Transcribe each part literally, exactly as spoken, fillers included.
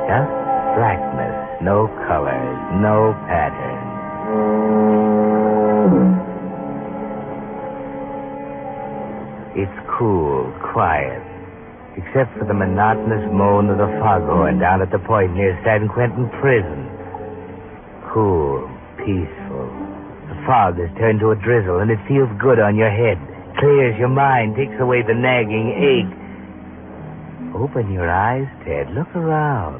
Just blackness. No colors. No pattern. It's cool, quiet. Except for the monotonous moan of the foghorn down at the point near San Quentin Prison. Cool, peaceful. The fog has turned to a drizzle, and it feels good on your head. Clears your mind, takes away the nagging ache. Open your eyes, Ted. Look around.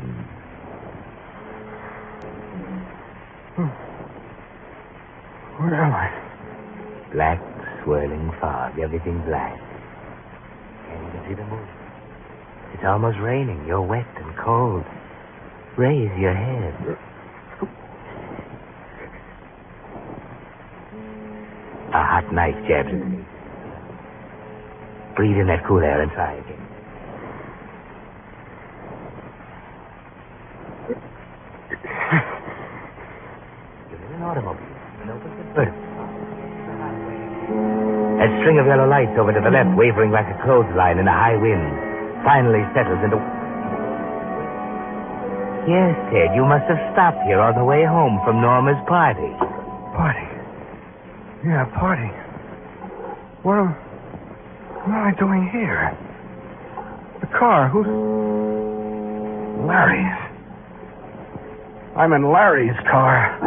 Hmm. Where am I? Black, swirling fog. Everything black. Can't even see the moon. It's almost raining. You're wet and cold. Raise your head. A hot knife jabs at me. Breathe in that cool air and try again. You're in an automobile. An open convertible. A string of yellow lights over to the left, wavering like a clothesline in a high wind. Finally settles into... Yes, Ted, you must have stopped here on the way home from Norma's party. Party? Yeah, party. What am, what am I doing here? The car, who's... Larry's. I'm in Larry's car.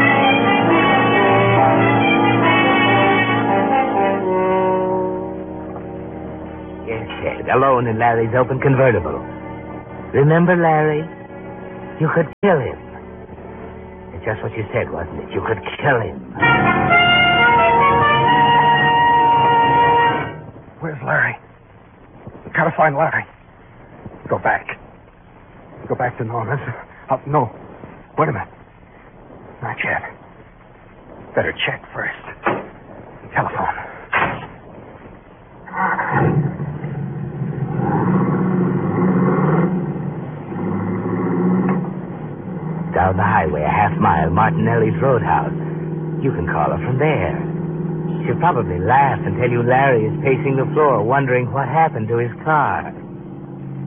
Alone in Larry's open convertible. Remember Larry? You could kill him. It's just what you said, wasn't it? You could kill him. Where's Larry? Gotta find Larry. Go back. Go back to Norma's. Uh, no. Wait a minute. Not yet. Better check first. Telephone. Down the highway, a half mile, Martinelli's Roadhouse. You can call her from there. She'll probably laugh and tell you Larry is pacing the floor, wondering what happened to his car.